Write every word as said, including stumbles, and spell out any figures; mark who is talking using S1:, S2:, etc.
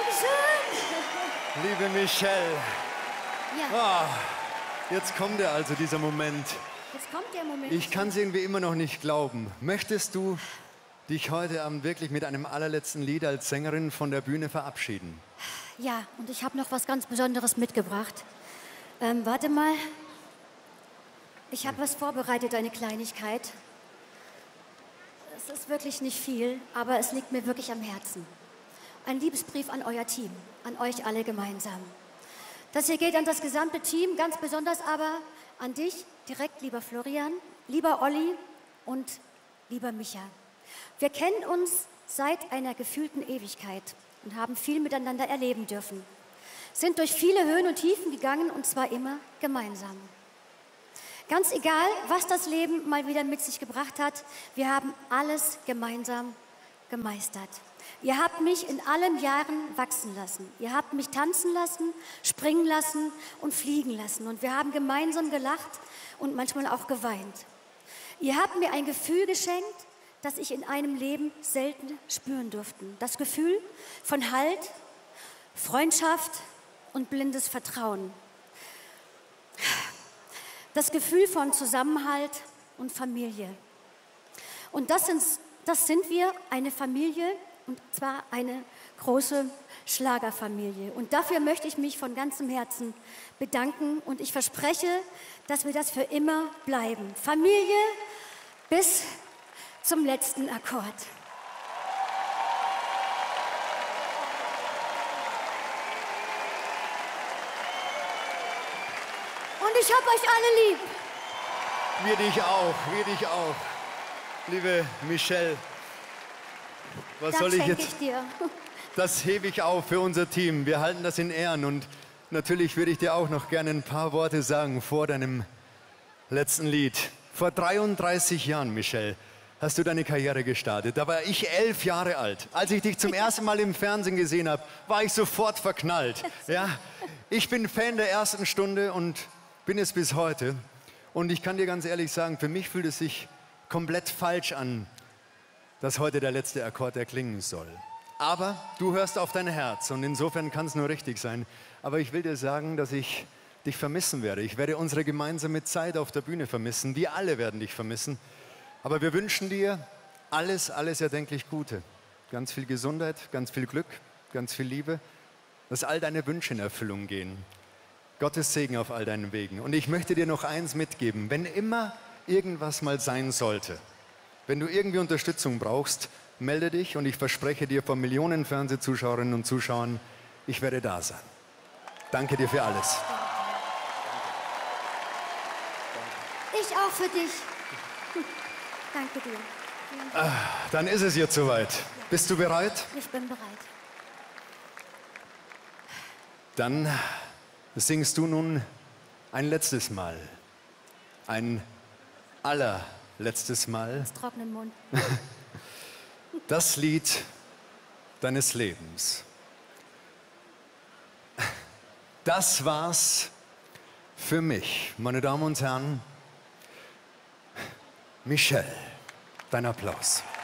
S1: Dankeschön.
S2: Liebe Michelle.
S1: Ja.
S2: Oh, jetzt kommt er also, dieser Moment.
S1: Jetzt kommt der Moment.
S2: Ich kann es irgendwie immer noch nicht glauben. Möchtest du dich heute Abend wirklich mit einem allerletzten Lied als Sängerin von der Bühne verabschieden?
S1: Ja, und ich habe noch was ganz Besonderes mitgebracht. Ähm, warte mal. Ich habe was vorbereitet, eine Kleinigkeit. Es ist wirklich nicht viel, aber es liegt mir wirklich am Herzen. Ein Liebesbrief an euer Team, an euch alle gemeinsam. Das hier geht an das gesamte Team, ganz besonders aber an dich, direkt, lieber Florian, lieber Olli und lieber Micha. Wir kennen uns seit einer gefühlten Ewigkeit und haben viel miteinander erleben dürfen. Sind durch viele Höhen und Tiefen gegangen und zwar immer gemeinsam. Ganz egal, was das Leben mal wieder mit sich gebracht hat, wir haben alles gemeinsam gemeistert. Ihr habt mich in allen Jahren wachsen lassen. Ihr habt mich tanzen lassen, springen lassen und fliegen lassen. Und wir haben gemeinsam gelacht und manchmal auch geweint. Ihr habt mir ein Gefühl geschenkt, das ich in einem Leben selten spüren durfte. Das Gefühl von Halt, Freundschaft und blindes Vertrauen. Das Gefühl von Zusammenhalt und Familie. Und das sind, das sind wir, eine Familie, und zwar eine große Schlagerfamilie. Und dafür möchte ich mich von ganzem Herzen bedanken. Und ich verspreche, dass wir das für immer bleiben. Familie bis zum letzten Akkord. Und ich hab euch alle lieb.
S2: Wir dich auch, wir dich auch. Liebe Michelle, was
S1: Das
S2: soll ich
S1: schenke
S2: jetzt?
S1: ich dir.
S2: Das hebe ich auf für unser Team. Wir halten das in Ehren und natürlich würde ich dir auch noch gerne ein paar Worte sagen vor deinem letzten Lied. Vor dreiunddreißig Jahren, Michelle, hast du deine Karriere gestartet. Da war ich elf Jahre alt. Als ich dich zum ersten Mal im Fernsehen gesehen habe, war ich sofort verknallt. Ja, ich bin Fan der ersten Stunde und bin es bis heute. Und ich kann dir ganz ehrlich sagen, für mich fühlt es sich komplett falsch an, dass heute der letzte Akkord erklingen soll. Aber du hörst auf dein Herz und insofern kann es nur richtig sein. Aber ich will dir sagen, dass ich dich vermissen werde. Ich werde unsere gemeinsame Zeit auf der Bühne vermissen. Wir alle werden dich vermissen. Aber wir wünschen dir alles, alles erdenklich Gute. Ganz viel Gesundheit, ganz viel Glück, ganz viel Liebe. Dass all deine Wünsche in Erfüllung gehen. Gottes Segen auf all deinen Wegen. Und ich möchte dir noch eins mitgeben. Wenn immer irgendwas mal sein sollte, wenn du irgendwie Unterstützung brauchst, melde dich und ich verspreche dir vor Millionen Fernsehzuschauerinnen und Zuschauern, ich werde da sein. Danke dir für alles.
S1: Ich auch für dich. Danke dir.
S2: Ah, dann ist es jetzt soweit. Bist du bereit?
S1: Ich bin bereit.
S2: Dann singst du nun ein letztes Mal. Ein allerletztes Mal.
S1: Aus trockenem Mund.
S2: Das Lied deines Lebens. Das war's für mich, meine Damen und Herren. Michelle, dein Applaus.